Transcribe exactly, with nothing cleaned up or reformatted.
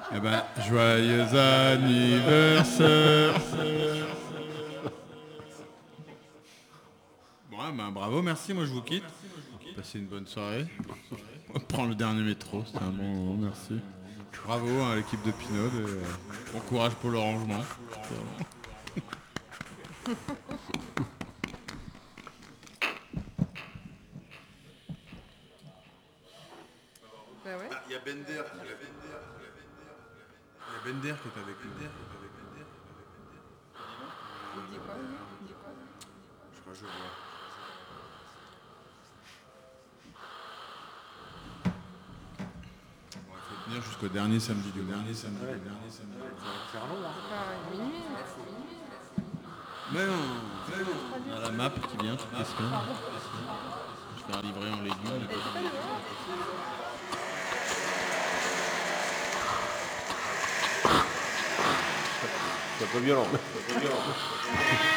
Eh ben, joyeux anniversaire. Bon, ah ben, bravo, merci. Moi, je vous quitte. Passez une bonne soirée. On prend le dernier métro. C'est un bon moment. Merci. Bravo à l'équipe de Pinot. Et, euh, bon courage pour le rangement. Bah ouais. Il y a Bender. Il y a Bender. Il y a Bender qui est avec nous. Il dit quoi, lui Il dit quoi Je crois que je vois. Bon, il faut tenir jusqu'au dernier samedi du dernier samedi. Ouais. Du dernier samedi. Ça va faire long, hein. C'est pas minuit, là. Mais non, mais non. On a la map qui vient toutes les semaines. Je vais faire livrer en légumes. Elle était pas dehors C'est un peu violent. C'est un peu violent.